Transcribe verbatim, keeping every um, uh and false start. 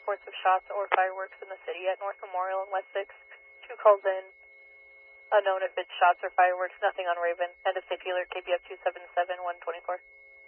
reports of shots or fireworks in the city at North Memorial and West sixth. Two calls in. Unknown if it's shots or fireworks. Nothing on Raven. End of safety alert. K B F two seven seven one twenty-four.